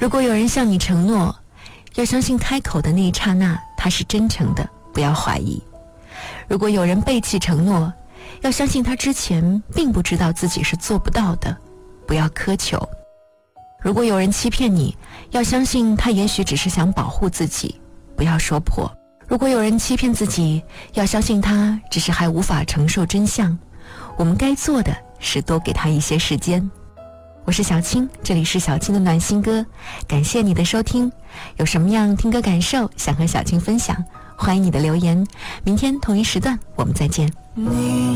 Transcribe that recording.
如果有人向你承诺，要相信开口的那一刹那他是真诚的，不要怀疑。如果有人背弃承诺，要相信他之前并不知道自己是做不到的，不要苛求。如果有人欺骗你，要相信他也许只是想保护自己，不要说破。如果有人欺骗自己，要相信他只是还无法承受真相。我们该做的是多给他一些时间。我是小青，这里是小青的暖心歌，感谢你的收听。有什么样听歌感受想和小青分享，欢迎你的留言。明天同一时段我们再见。